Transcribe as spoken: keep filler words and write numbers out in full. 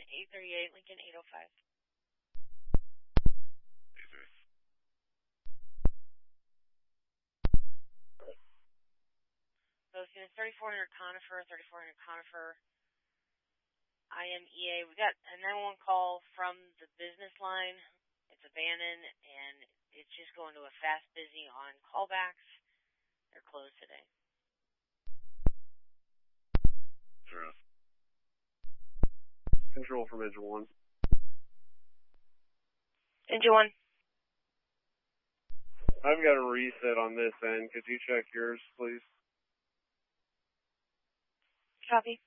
eight thirty-eight, Lincoln eight oh five. Those units thirty-four hundred Conifer, thirty-four hundred Conifer, I M E A. We got a nine one one call from the business line. It's abandoned, and it's just going to a fast busy on callbacks. They're closed today. Sure. Control from engine one. Engine one. I've got a reset on this end. Could you check yours, please? Copy.